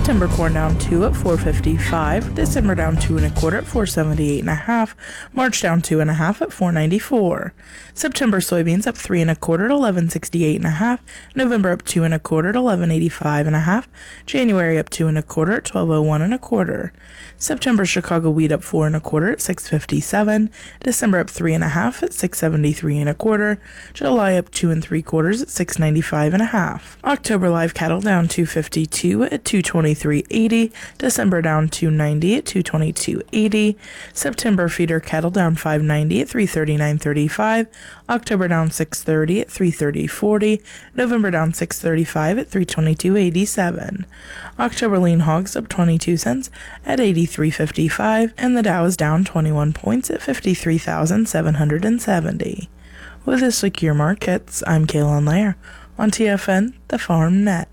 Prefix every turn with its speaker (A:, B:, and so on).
A: September corn down 2 at $4.55. December down 2 1/4 at $4.78.5. March down 2 1/2 at $4.94. September soybeans up 3 1/4 at $11.68.5. November up 2 1/4 at $11.85.5. January up 2 1/4 at $12.01 1/4. September Chicago wheat up 4 1/4 at $6.57. December up 3 1/2 at $6.73 1/4. July up 2 3/4 at $6.95.5. October live cattle down 252 at $223.80. December down 290 at $222.80. September feeder cattle down 590 at $339.35. October down 630 at $330.40. November down 635 at $322.87. October lean hogs up 22 cents at $83.55, and the Dow is down 21 points at 53,770. With this week your markets, I'm Kaylin Lair on TFN, the Farm Net.